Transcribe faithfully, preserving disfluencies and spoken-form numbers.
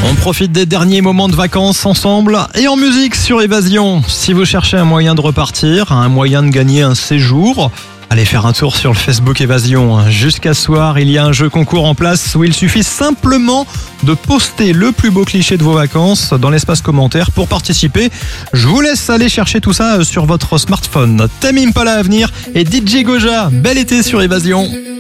On profite des derniers moments de vacances ensemble et en musique sur Évasion. Si vous cherchez un moyen de repartir, un moyen de gagner un séjour, allez faire un tour sur le Facebook Évasion. Jusqu'à ce soir, il y a un jeu concours en place où il suffit simplement de poster le plus beau cliché de vos vacances dans l'espace commentaire pour participer. Je vous laisse aller chercher tout ça sur votre smartphone. Tame Impala à venir et D J Goja. Bel été sur Évasion.